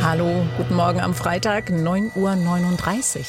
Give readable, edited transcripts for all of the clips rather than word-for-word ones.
Hallo, guten Morgen am Freitag, 9:39 Uhr.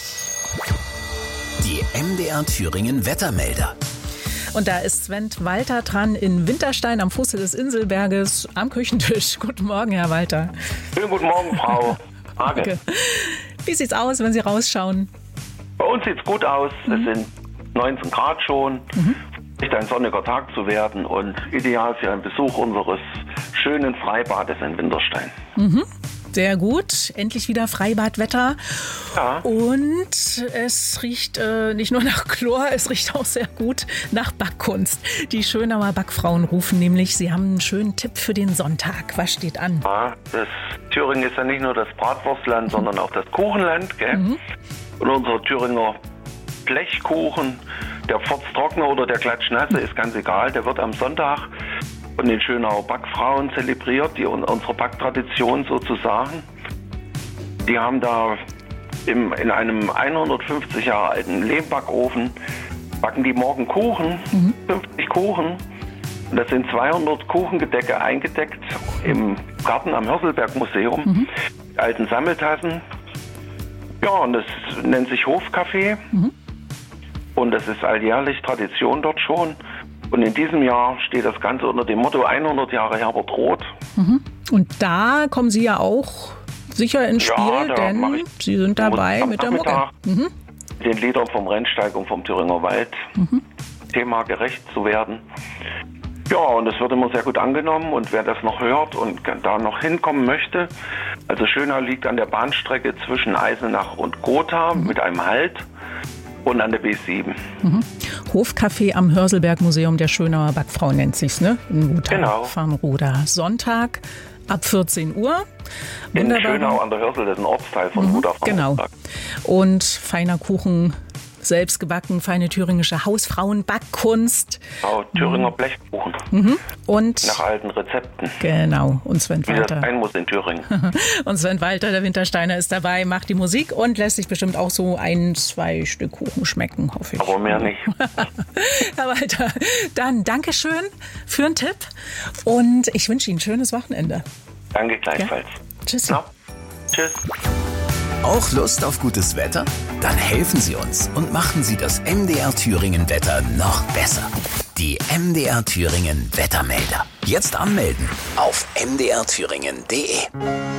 Die MDR Thüringen Wettermelder. Und da ist Sven Walter dran in Winterstein am Fuße des Inselberges am Küchentisch. Guten Morgen, Herr Walter. Schönen guten Morgen, Frau Hage. Okay. Wie sieht's aus, wenn Sie rausschauen? Bei uns sieht's gut aus. Es sind 19 Grad schon. Nicht ein sonniger Tag zu werden und ideal für einen Besuch unseres schönen Freibades in Winterstein. Sehr gut, endlich wieder Freibadwetter. Ja. Und es riecht nicht nur nach Chlor, es riecht auch sehr gut nach Backkunst. Die Schönauer Backfrauen rufen nämlich, sie haben einen schönen Tipp für den Sonntag. Was steht an? Ja, Thüringen ist ja nicht nur das Bratwurstland, sondern auch das Kuchenland. Gell? Und unser Thüringer Blechkuchen, der Pforztrockene oder der Klatschnasse, ist ganz egal. Der wird am Sonntag von den Schönauer Backfrauen zelebriert, die unsere Backtradition sozusagen. Die haben da in einem 150 Jahre alten Lehmbackofen, backen die morgen Kuchen, 50 Kuchen. Und das sind 200 Kuchengedecke eingedeckt im Garten am Hörselberg-Museum, mit alten Sammeltassen. Ja, und das nennt sich Hofcafé. Und das ist alljährlich Tradition dort schon. Und in diesem Jahr steht das Ganze unter dem Motto 100 Jahre Herbert Roth. Und da kommen Sie ja auch sicher ins Spiel, denn Sie sind dabei mit der Mucke. Den Liedern vom Rennsteig und vom Thüringer Wald Thema gerecht zu werden. Ja, und es wird immer sehr gut angenommen. Und wer das noch hört und da noch hinkommen möchte, also Schönau liegt an der Bahnstrecke zwischen Eisenach und Gotha mit einem Halt und an der B7. Hofcafé am Hörselberg-Museum der Schönauer Backfrau nennt sich's, ne? In Gotha-Farnroda. Sonntag ab 14 Uhr. In Schönau an der Hörsel, das ist ein Ortsteil von Gotha-Farnroda. Genau. Und feiner Kuchen, selbst gebacken, feine thüringische Hausfrauen-Backkunst. Genau, Thüringer Blechkuchen. Und nach alten Rezepten. Genau. Und Sven Wie das Walter. sein muss in Thüringen. Und Sven Walter, der Wintersteiner, ist dabei, macht die Musik und lässt sich bestimmt auch so 1-2 Stück Kuchen schmecken, hoffe ich. Aber mehr nicht. Herr Walter, dann Dankeschön für den Tipp und ich wünsche Ihnen ein schönes Wochenende. Danke gleichfalls. Tschüss. Na, tschüss. Auch Lust auf gutes Wetter? Dann helfen Sie uns und machen Sie das MDR Thüringen Wetter noch besser. Die MDR Thüringen Wettermelder. Jetzt anmelden auf mdrthüringen.de.